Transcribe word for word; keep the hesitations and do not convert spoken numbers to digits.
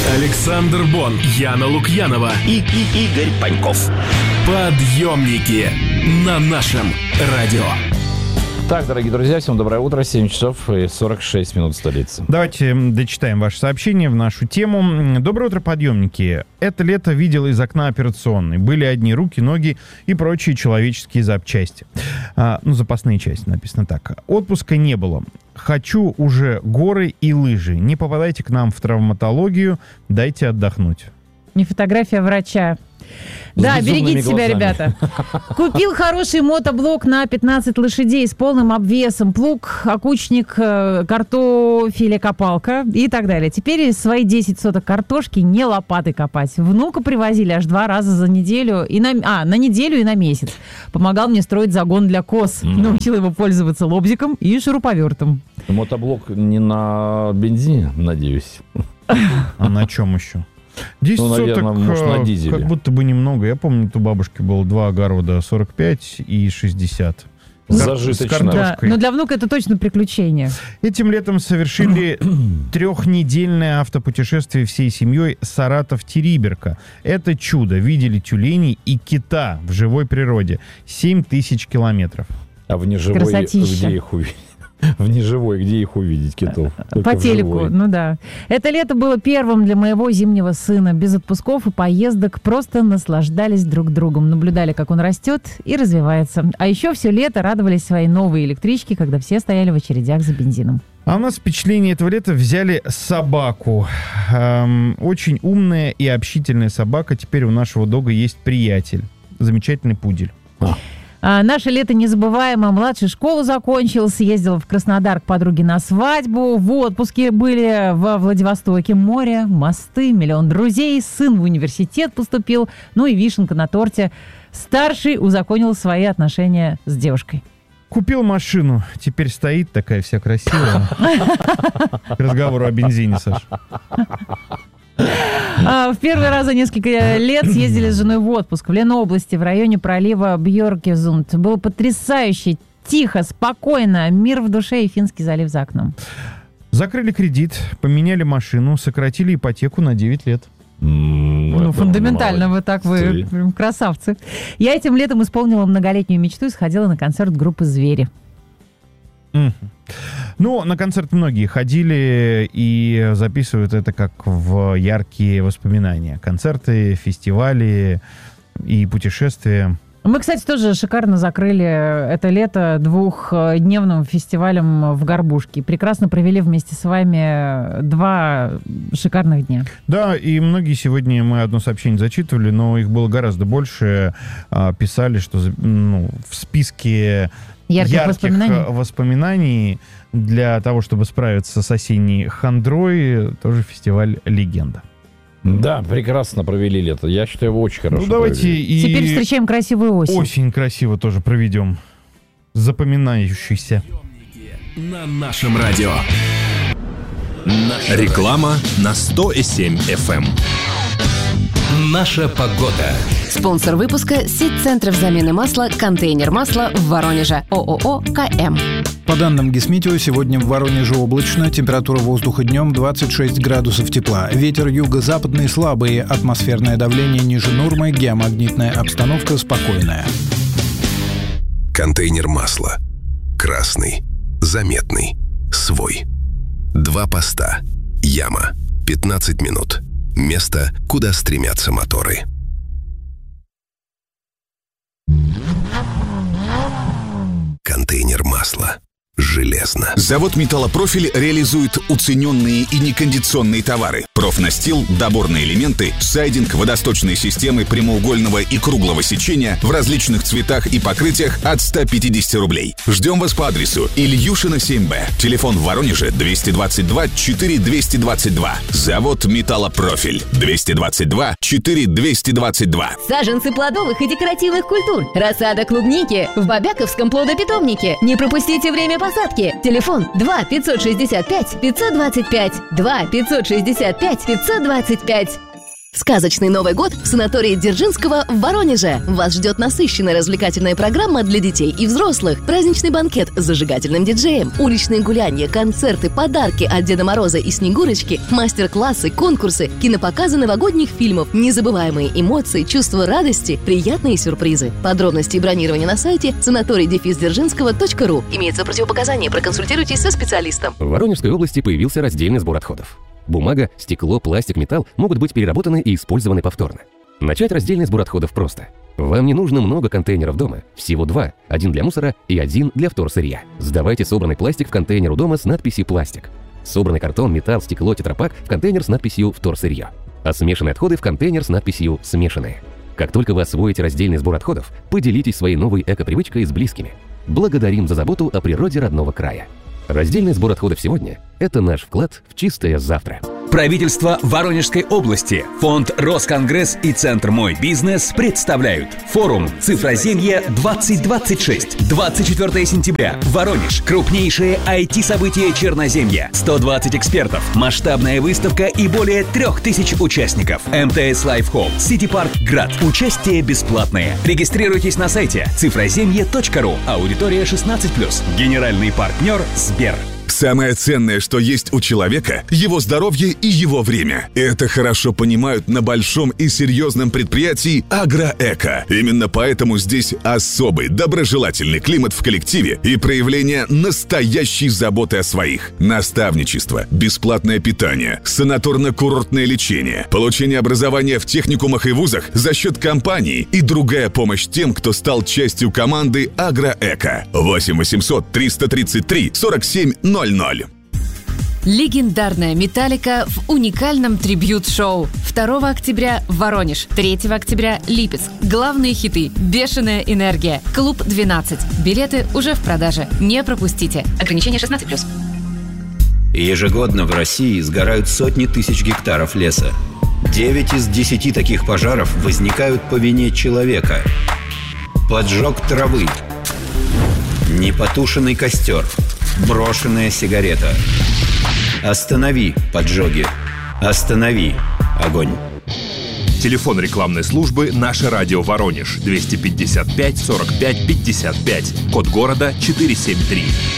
Александр Бон, Яна Лукьянова и, и Игорь Паньков. Подъемники на нашем радио. Так, дорогие друзья, всем доброе утро. семь часов и сорок шесть минут столицы. Давайте дочитаем ваше сообщение в нашу тему. Доброе утро, подъемники. Это лето видел из окна операционной. Были одни руки, ноги и прочие человеческие запчасти. А, ну, запасные части, написано так. Отпуска не было. Хочу уже горы и лыжи. Не попадайте к нам в травматологию. Дайте отдохнуть. Не фотография врача. С Да, берегите глазами. себя, ребята. Купил хороший мотоблок на пятнадцать лошадей с полным обвесом. Плуг, окучник, картофелekопалка и так далее. Теперь свои десять соток картошки не лопатой копать. Внука привозили аж два раза за неделю. И на, а, на неделю и на месяц. Помогал мне строить загон для коз. Mm. Научил его пользоваться лобзиком и шуруповертом. Мотоблок не на бензине, надеюсь. А на чем еще? десять Ну, соток, наверное, может, на дизеле. Как будто бы немного. Я помню, у бабушки было два огорода, сорок пять и шестьдесят. Зажиточно. Да, но для внука это точно приключение. Этим летом совершили трехнедельное автопутешествие всей семьей Саратов-Териберка. Это чудо. Видели тюленей и кита в живой природе. семь тысяч километров. А в неживой Красотища. где их увидеть? В неживой, где их увидеть, китов? По телеку, ну да. Это лето было первым для моего зимнего сына. Без отпусков и поездок, просто наслаждались друг другом. Наблюдали, как он растет и развивается. А еще все лето радовались своей новой электричке, когда все стояли в очередях за бензином. А у нас впечатление этого лета взяли собаку. Эм, очень умная и общительная собака. Теперь у нашего дога есть приятель. Замечательный пудель. А. А наше лето незабываемо. Младший школу закончил, съездил в Краснодар к подруге на свадьбу. В отпуске были во Владивостоке. Море, мосты, миллион друзей. Сын в университет поступил. Ну и вишенка на торте. Старший узаконил свои отношения с девушкой. Купил машину. Теперь стоит такая вся красивая. К разговору о бензине, Саша. В первый раз за несколько лет съездили с женой в отпуск в Ленобласти, в районе пролива Бьоркезунд. Было потрясающе, тихо, спокойно, мир в душе и Финский залив за окном. Закрыли кредит, поменяли машину, сократили ипотеку на девять лет. Mm, Ну, фундаментально вы так, вы Ты. прям красавцы. Я этим летом исполнила многолетнюю мечту и сходила на концерт группы «Звери». Mm. Ну, на концерт многие ходили и записывают это как в яркие воспоминания. Концерты, фестивали и путешествия. Мы, кстати, тоже шикарно закрыли это лето двухдневным фестивалем в Горбушке. Прекрасно провели вместе с вами два шикарных дня. Да, и многие сегодня, мы одно сообщение зачитывали, но их было гораздо больше. Писали, что ну, в списке ярких, ярких воспоминаний. воспоминаний для того, чтобы справиться с осенней хандрой, тоже фестиваль «Легенда». Да, прекрасно провели лето. Я считаю, его очень хорошо Ну, давайте провели. и Теперь встречаем красивую осень. осень красиво тоже проведем. Запоминающийся. На нашем радио. Реклама на сто семь эф эм. Наша погода. Спонсор выпуска – сеть центров замены масла «Контейнер масла» в Воронеже. ООО «КМ». По данным Гисметео, сегодня в Воронеже облачно, температура воздуха днем двадцать шесть градусов тепла. Ветер юго-западный слабый, атмосферное давление ниже нормы, геомагнитная обстановка спокойная. Контейнер масла. Красный. Заметный. Свой. Два поста. Яма. пятнадцать минут. Место, куда стремятся моторы. Контейнер масла. Железно. Завод «Металлопрофиль» реализует уцененные и некондиционные товары. Профнастил, доборные элементы, сайдинг, водосточные системы прямоугольного и круглого сечения в различных цветах и покрытиях от ста пятидесяти рублей. Ждем вас по адресу Ильюшина семь бэ. Телефон в Воронеже двести двадцать два четыре двести двадцать два. Завод «Металлопрофиль» двести двадцать два четыре двести двадцать два. Саженцы плодовых и декоративных культур. Рассада клубники в Бобяковском плодопитомнике. Не пропустите время посадки. Телефон два пятьсот шестьдесят пять пятьсот двадцать пять. два пятьсот шестьдесят пять пятьсот двадцать пять. Сказочный Новый год в санатории Дзержинского в Воронеже. Вас ждет насыщенная развлекательная программа для детей и взрослых. Праздничный банкет с зажигательным диджеем, уличные гуляния, концерты, подарки от Деда Мороза и Снегурочки, мастер-классы, конкурсы, кинопоказы новогодних фильмов, незабываемые эмоции, чувство радости, приятные сюрпризы. Подробности и бронирование на сайте санаторий дефис дзержинского точка ру. Имеется противопоказание, проконсультируйтесь со специалистом. В Воронежской области появился раздельный сбор отходов. Бумага, стекло, пластик, металл могут быть переработаны и использованы повторно. Начать раздельный сбор отходов просто. Вам не нужно много контейнеров дома, всего два. Один для мусора и один для вторсырья. Сдавайте собранный пластик в контейнер у дома с надписью «Пластик». Собранный картон, металл, стекло, тетрапак в контейнер с надписью «Вторсырье». А смешанные отходы в контейнер с надписью «Смешанные». Как только вы освоите раздельный сбор отходов, поделитесь своей новой эко-привычкой с близкими. Благодарим за заботу о природе родного края. Раздельный сбор отходов сегодня – это наш вклад в чистое завтра. Правительство Воронежской области, фонд Росконгресс и Центр «Мой бизнес» представляют форум «Цифроземье двадцать двадцать шесть». двадцать четвёртого сентября. Воронеж. Крупнейшее ай ти-событие Черноземья. сто двадцать экспертов. Масштабная выставка и более трех тысяч участников. МТС Лайфхолл. Сити Парк Град. Участие бесплатное. Регистрируйтесь на сайте цифроземье точка ру. Аудитория шестнадцать плюс. Генеральный партнер Сбер. Самое ценное, что есть у человека – его здоровье и его время. Это хорошо понимают на большом и серьезном предприятии «Агроэко». Именно поэтому здесь особый доброжелательный климат в коллективе и проявление настоящей заботы о своих. Наставничество, бесплатное питание, санаторно-курортное лечение, получение образования в техникумах и вузах за счет компании и другая помощь тем, кто стал частью команды «Агроэко». восемь восемьсот триста тридцать три сорок семь ноль ноль. Легендарная «Металлика» в уникальном трибьют-шоу. второго октября Воронеж, третьего октября Липецк. Главные хиты «Бешеная энергия», Клуб двенадцать. Билеты уже в продаже. Не пропустите. Ограничение шестнадцать плюс. Ежегодно в России сгорают сотни тысяч гектаров леса. девять из десяти таких пожаров возникают по вине человека. Поджог травы, непотушенный костер, брошенная сигарета. Останови поджоги. Останови огонь. Телефон рекламной службы «Наше радио Воронеж» двести пятьдесят пять сорок пять пятьдесят пять. Код города четыреста семьдесят три.